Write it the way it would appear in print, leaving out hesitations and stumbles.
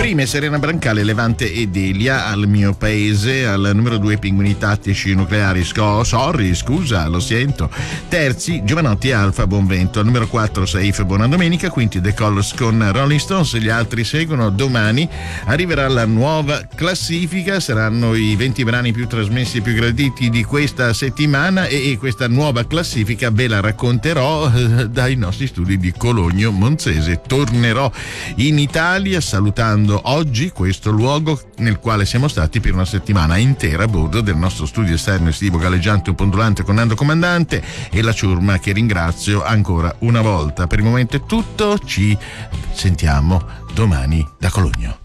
Prime Serena Brancale, Levante ed Elia. Al mio paese. Al numero 2 Pinguini Tattici Nucleari lo sento. Terzi Giovanotti Alfa Buonvento. Al numero 4 Saif Buona Domenica. Quinti The Colors con Rolling Stones. Gli altri seguono. Domani arriverà la nuova classifica, saranno i 20 brani più trasmessi e più graditi di questa settimana, e questa nuova classifica ve la racconterò dai nostri studi di Cologno Monzese. Tornerò in Italia salutando oggi questo luogo nel quale siamo stati per una settimana intera a bordo del nostro studio esterno estivo galleggiante ondulante con Nando Comandante e la ciurma, che ringrazio ancora una volta. Per il momento è tutto, ci sentiamo domani da Cologno.